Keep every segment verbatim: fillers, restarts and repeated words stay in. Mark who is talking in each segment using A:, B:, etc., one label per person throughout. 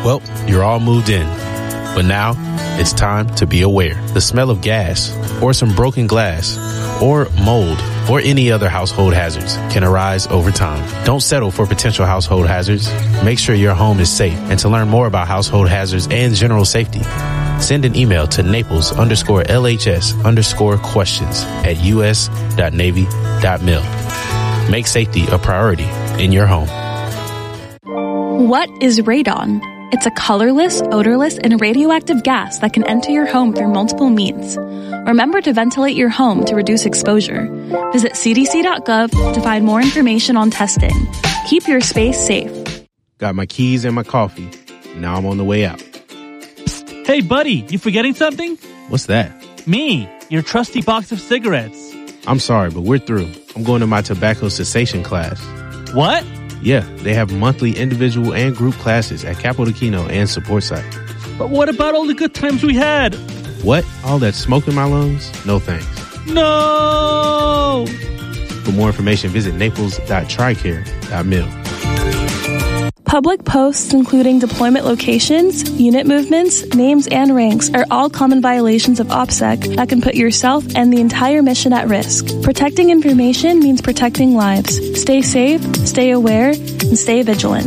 A: Well, you're all moved in. But now, it's time to be aware. The smell of gas, or some broken glass, or mold, or any other household hazards can arise over time. Don't settle for potential household hazards. Make sure your home is safe. And to learn more about household hazards and general safety, send an email to Naples underscore LHS underscore questions at us.navy.mil. Make safety a priority in your home.
B: What is radon? It's a colorless, odorless, and radioactive gas that can enter your home through multiple means. Remember to ventilate your home to reduce exposure. Visit c d c dot gov to find more information on testing. Keep your space safe.
A: Got my keys and my coffee. Now I'm on the way out.
C: Hey, buddy, you forgetting something?
A: What's that?
C: Me, your trusty box of cigarettes.
A: I'm sorry, but we're through. I'm going to my tobacco cessation class.
C: What?
A: Yeah, they have monthly individual and group classes at Capo de Kino and Support Site.
C: But what about all the good times we had?
A: What? All that smoke in my lungs? No thanks.
C: No!
A: For more information, visit naples dot tricare dot mil.
B: Public posts including deployment locations, unit movements, names, and ranks are all common violations of OPSEC that can put yourself and the entire mission at risk. Protecting information means protecting lives. Stay safe, stay aware, and stay vigilant.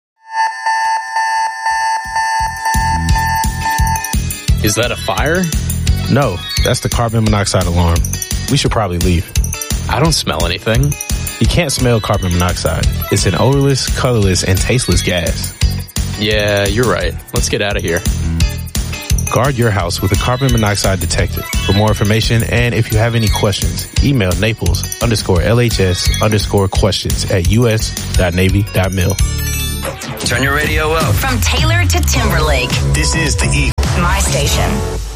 D: Is that a fire?
A: No, that's the carbon monoxide alarm. We should probably leave.
D: I don't smell anything.
A: You can't smell carbon monoxide. It's an odorless, colorless, and tasteless gas.
D: Yeah, you're right. Let's get out of here.
A: Guard your house with a carbon monoxide detector. For more information and if you have any questions, email Naples underscore LHS underscore questions at us.navy.mil.
E: Turn your radio up.
F: From Taylor to Timberlake.
E: This is the E.
F: My station.